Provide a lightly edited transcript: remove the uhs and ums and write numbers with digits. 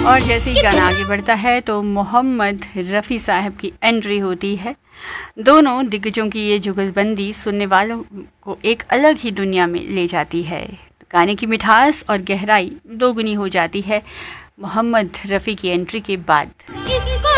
और जैसे ही गाना आगे बढ़ता है तो मोहम्मद रफ़ी साहब की एंट्री होती है। दोनों दिग्गजों की ये जुगलबंदी सुनने वालों को एक अलग ही दुनिया में ले जाती है। गाने की मिठास और गहराई दोगुनी हो जाती है मोहम्मद रफ़ी की एंट्री के बाद।